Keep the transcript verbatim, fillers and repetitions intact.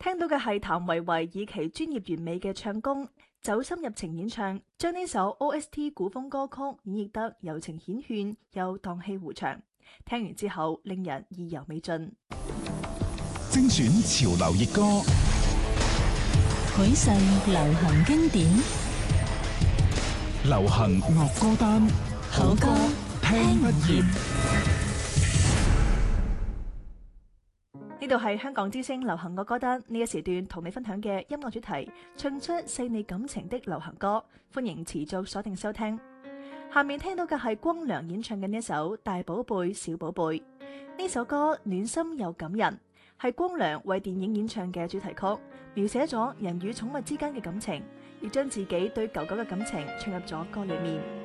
聽到嘅係譚維維以其專業完美嘅唱功，走心入情演唱，將呢首 O S T 古風歌曲演繹得柔情顯勸又蕩氣迴腸。聽完之後，令人意猶未盡。 精選潮流熱歌， 許世流行經典， 流行樂歌單， 好歌聽不厭。 呢度係香港之聲流行樂歌單，呢一時段同你分享嘅音樂主題，唱出細膩感情的流行歌，歡迎持續鎖定收聽。下面聽到嘅係光良演唱嘅呢一首《大寶貝小寶貝》，呢首歌暖心又感人，係光良為電影演唱嘅主題曲，描寫咗人與寵物之間嘅感情，亦將自己對狗狗嘅感情唱入咗歌裏面。